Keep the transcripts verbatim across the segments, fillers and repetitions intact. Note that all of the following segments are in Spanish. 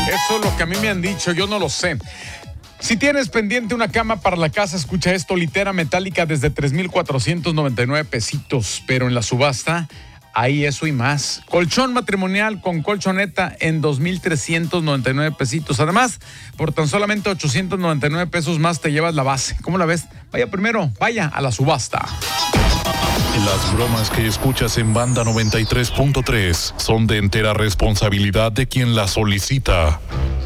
Eso es lo que a mí me han dicho, yo no lo sé. Si tienes pendiente una cama para la casa, escucha esto: litera metálica desde tres mil cuatrocientos noventa y nueve pesitos, pero en la subasta hay eso y más. Colchón matrimonial con colchoneta en dos mil trescientos noventa y nueve pesitos. Además, por tan solamente ochocientos noventa y nueve pesos más te llevas la base. ¿Cómo la ves? Vaya primero, vaya a la subasta. Las bromas que escuchas en Banda noventa y tres punto tres son de entera responsabilidad de quien las solicita.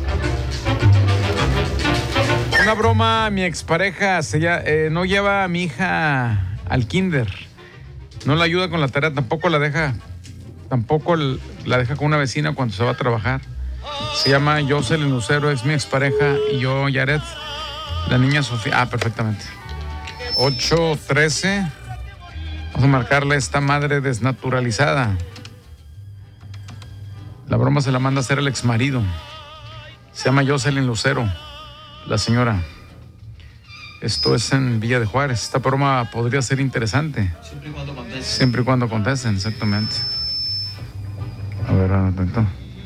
Una broma, mi expareja se ya, eh, no lleva a mi hija al kinder. No la ayuda con la tarea, tampoco la deja, tampoco la deja con una vecina cuando se va a trabajar. Se llama Jocelyn Lucero, es mi expareja, y yo, Yaret, la niña Sofía. Ah, perfectamente. ocho trece. Vamos a marcarle a esta madre desnaturalizada. La broma se la manda a hacer el exmarido. Se llama Jocelyn Lucero, la señora. Esto es en Villa de Juárez. Esta broma podría ser interesante. Siempre y cuando contesten. Siempre y cuando contesten, exactamente. A ver, atento.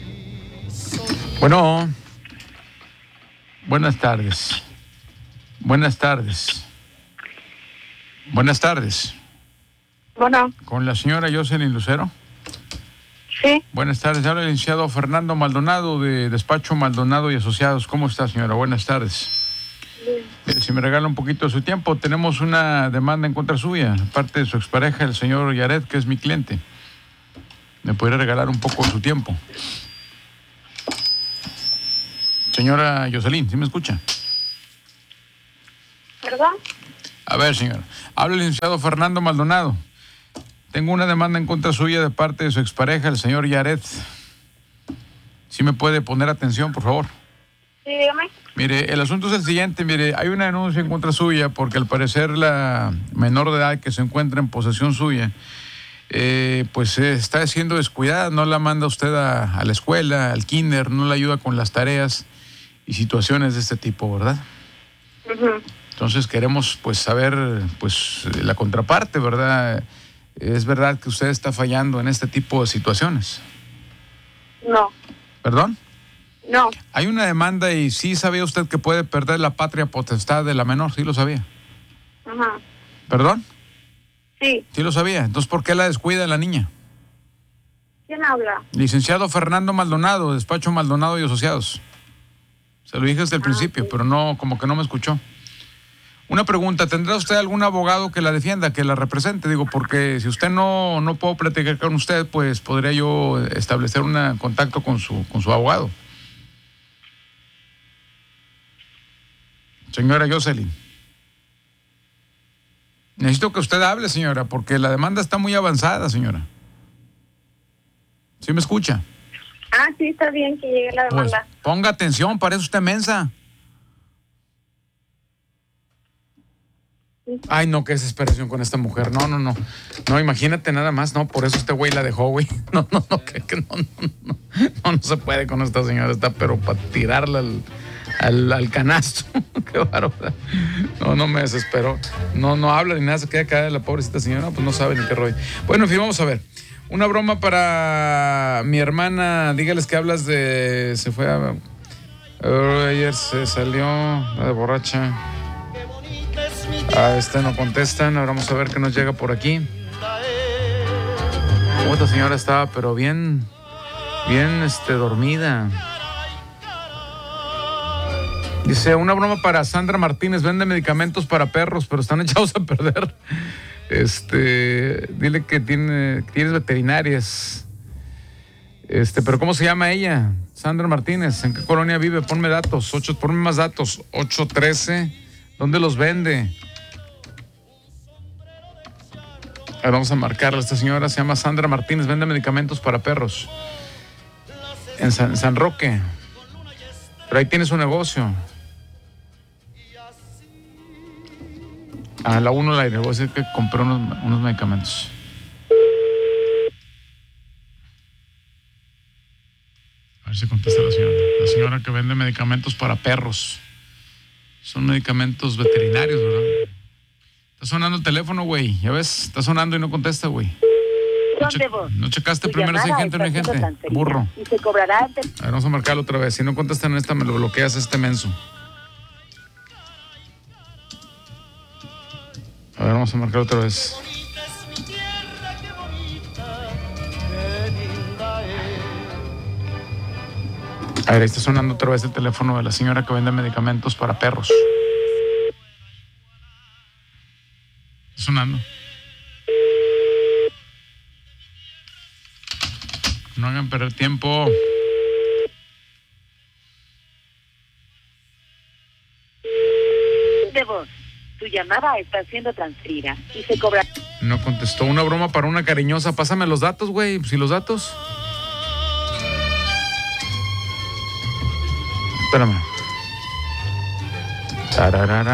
Bueno. Buenas tardes. Buenas tardes. Buenas tardes. Bueno. ¿Con la señora Jocelyn Lucero? Sí. Buenas tardes. Habla el licenciado Fernando Maldonado, de Despacho Maldonado y Asociados. ¿Cómo está, señora? Buenas tardes. Mire, si me regala un poquito de su tiempo, tenemos una demanda en contra suya, aparte de su expareja, el señor Yaret, que es mi cliente. ¿Me podría regalar un poco de su tiempo? Señora Jocelyn, ¿sí me escucha? ¿Perdón? A ver, señora. Habla el licenciado Fernando Maldonado. Tengo una demanda en contra suya de parte de su expareja, el señor Yaret. ¿Sí me puede poner atención, por favor? Sí, dígame. Mire, el asunto es el siguiente. Mire, hay una denuncia en contra suya porque al parecer la menor de edad que se encuentra en posesión suya, eh, pues eh, está siendo descuidada. No la manda usted a, a la escuela, al kinder, no la ayuda con las tareas y situaciones de este tipo, ¿verdad? Uh-huh. Entonces queremos pues saber pues la contraparte, ¿verdad? ¿Es verdad que usted está fallando en este tipo de situaciones? No. ¿Perdón? No. Hay una demanda y sí sabía usted que puede perder la patria potestad de la menor, sí lo sabía. Ajá. ¿Perdón? Sí. Sí lo sabía. Entonces, ¿por qué la descuida la niña? ¿Quién habla? Licenciado Fernando Maldonado, Despacho Maldonado y Asociados. Se lo dije desde el Ah, principio, sí. pero no, como que no me escuchó. Una pregunta, ¿tendrá usted algún abogado que la defienda, que la represente? Digo, porque si usted no, no puedo platicar con usted, pues podría yo establecer un contacto con su, con su abogado. Señora Jocelyn. Necesito que usted hable, señora, porque la demanda está muy avanzada, señora. ¿Sí me escucha? Ah, sí, está bien que llegue la Pues demanda. ponga atención, parece usted mensa. Ay, no, qué desesperación con esta mujer. No, no, no. No, imagínate nada más. No, por eso este güey la dejó, güey. No, no, no, que, que no, no, no. No, no se puede con esta señora. Está, pero para tirarla al, al, al canasto. Qué bárbaro. No, no me desesperó. No, no habla ni nada. Se queda caer la pobrecita señora. Pues no sabe ni qué rollo. Bueno, en fin, vamos a ver. Una broma para mi hermana. Dígales que hablas de... Se fue a... Ayer se salió la de borracha. A este no contestan. Ahora vamos a ver qué nos llega por aquí. Oh, esta señora estaba pero bien, bien este, dormida. Dice, una broma para Sandra Martínez. Vende medicamentos para perros, pero están echados a perder. Este, dile que tiene, que tienes veterinarias. Este, pero ¿cómo se llama ella? Sandra Martínez. ¿En qué colonia vive? Ponme datos. Ocho, ponme más datos. ocho trece. ¿Dónde los vende? A ver, vamos a marcarla. Esta señora se llama Sandra Martínez. Vende medicamentos para perros. En San, en San Roque. Pero ahí tiene su negocio. A la uno al aire. Voy a decir que compré unos, unos medicamentos. A ver si contesta la señora. La señora que vende medicamentos para perros. Son medicamentos veterinarios, ¿verdad? Está sonando el teléfono, güey. Ya ves, está sonando y no contesta, güey. No, che- no checaste primero si hay gente o no hay gente. Burro. Y se cobrará ante... A ver, vamos a marcarlo otra vez. Si no contestan en esta, me lo bloqueas este menso. A ver, vamos a marcar otra vez. A ver, ahí está sonando otra vez el teléfono de la señora que vende medicamentos para perros. Está sonando. No hagan perder tiempo. de voz. Tu llamada está siendo transferida y se cobra... No contestó. Una broma para una cariñosa. Pásame los datos, güey. Si los datos. Espérame. Tararara.